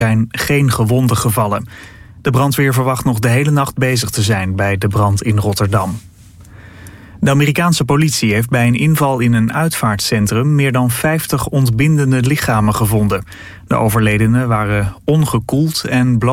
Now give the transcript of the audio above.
zijn geen gewonden gevallen. De brandweer verwacht nog de hele nacht bezig te zijn bij de brand in Rotterdam. De Amerikaanse politie heeft bij een inval in een uitvaartcentrum meer dan 50 ontbindende lichamen gevonden. De overledenen waren ongekoeld en bloot.